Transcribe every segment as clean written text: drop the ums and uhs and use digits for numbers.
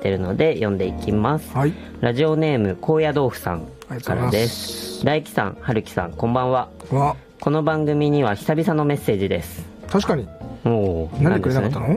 てるので読んでいきます、 はい、 ラジオネーム高野豆腐さんからです。大輝さん、春樹さん、こんばんは。この番組には久々のメッセージです。 確かに。なんでくれなかったの？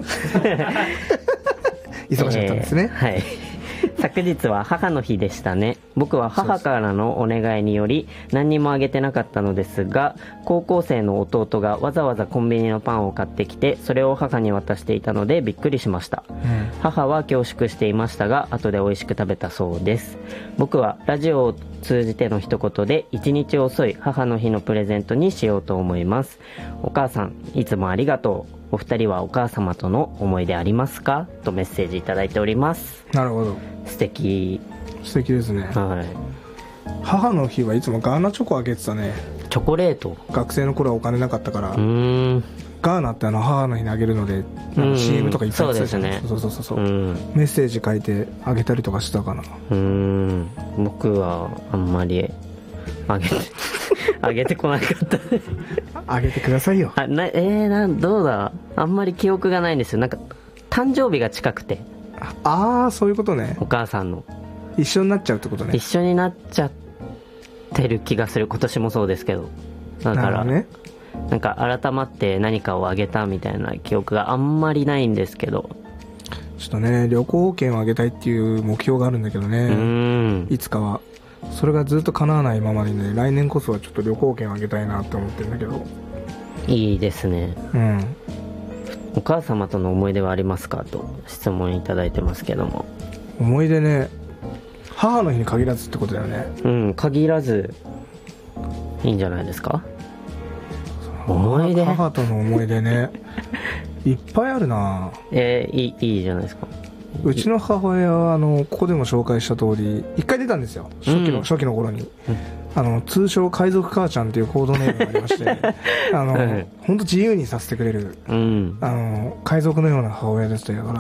忙しかったんですね。 はい。昨日は母の日でしたね。僕は母からのお願いにより何にもあげてなかったのですが、高校生の弟がわざわざコンビニのパンを買ってきて、それを母に渡していたのでびっくりしました、母は恐縮していましたが、後で美味しく食べたそうです。僕はラジオを通じての一言で1日遅い母の日のプレゼントにしようと思います。お母さん、いつもありがとう。お二人はお母様との思い出ありますか？とメッセージいただいております。 なるほど。 素敵ですね。 はい。 母の日はいつもガーナチョコあげてたね。 チョコレート。 学生の頃はお金なかったから、ガーナって母の日にあげるので、CM とかいっぱいやってたじゃん。そう、メッセージ書いてあげたりとかしたかな。 僕はあんまりあげてこなかったあげてくださいよ。 どうだ、あんまり記憶がないんですよ。なんか誕生日が近くて。 そういうことね。 お母さんの一緒になっちゃうってことね。 一緒になっちゃってる気がする。今年もそうですけど。だから、ね、なんか改まって何かをあげたみたいな記憶があんまりないんですけど、 ちょっとね、旅行券をあげたいっていう目標があるんだけどね、いつかは。それがずっと叶わないままにね、来年こそはちょっと旅行券をあげたいなって思ってるんだけど。 いいですね。お母様との思い出はありますかと質問いただいてますけども。 思い出ね、母の日に限らずってことだよね。 限らずいいんじゃないですか。思い出、 母との思い出ねいっぱいあるな。 いいじゃないですか。 うちの母親はここでも紹介した通り一回出たんですよ、初期の頃に。通称海賊母ちゃんっていうコードネームがありまして本当自由にさせてくれる、海賊のような母親でしたから、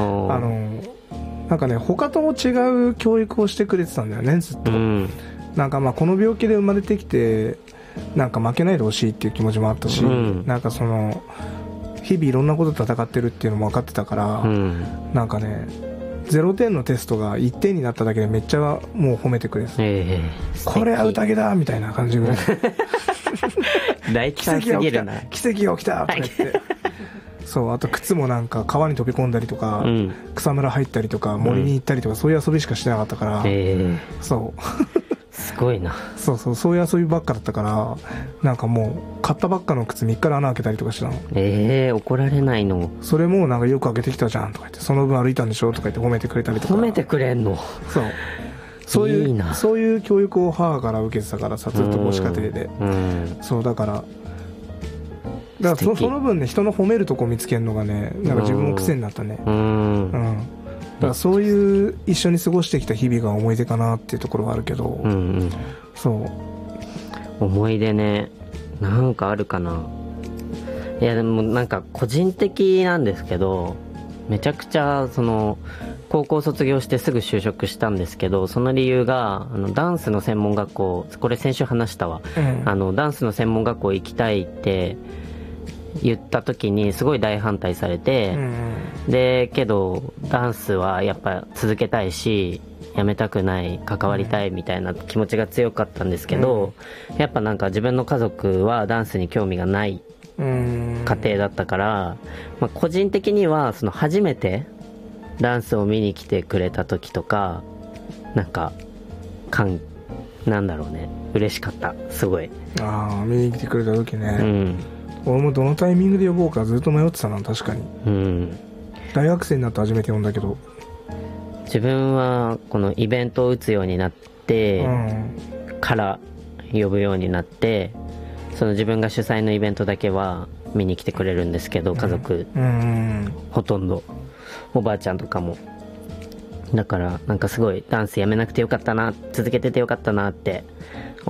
なんかね、他とも違う教育をしてくれてたんだよね、ずっと。なんかこの病気で生まれてきてなんか負けないでほしいっていう気持ちもあったし、なんか日々いろんなことと戦ってるっていうのも分かってたから、なんかね、0点のテストが1点になっただけでめっちゃもう褒めてくれて、これは宴だみたいな感じぐらい大奇跡すぎるな。 奇跡が起きたとか言ってそう、あと靴もなんか川に飛び込んだりとか、草むら入ったりとか森に行ったりとか、そういう遊びしかしてなかったから、そうすごいな。 そういう遊びばっかだったから、なんかもう買ったばっかの靴3日で穴開けたりとかしたの。 怒られないの？ それもなんかよく開けてきたじゃんとか言って、その分歩いたんでしょとか言って褒めてくれたりとか。 褒めてくれんの？ そういう教育を母から受けてたからさ、ずっと母子家庭で。そうだからその分ね、人の褒めるとこ見つけるのがね、なんか自分も癖になったね。だからそういう一緒に過ごしてきた日々が思い出かなっていうところはあるけど、そう思い出ね、なんかあるかな。いやでもなんか個人的なんですけど、めちゃくちゃ高校卒業してすぐ就職したんですけど、その理由がダンスの専門学校、これ先週話したわ、ダンスの専門学校行きたいって言った時にすごい大反対されて、でけどダンスはやっぱ続けたいしやめたくない、関わりたいみたいな気持ちが強かったんですけど、やっぱなんか自分の家族はダンスに興味がない家庭だったから、個人的には初めてダンスを見に来てくれた時とか、なんかなんだろうね、嬉しかった、すごい。 見に来てくれた時ね、俺もどのタイミングで呼ぼうかずっと迷ってたな、確かに。大学生になって初めて呼んだけど、 自分はこのイベントを打つようになってから呼ぶようになって、自分が主催のイベントだけは見に来てくれるんですけど、家族、ほとんどおばあちゃんとかも。だからなんかすごいダンスやめなくてよかったな、続けててよかったなって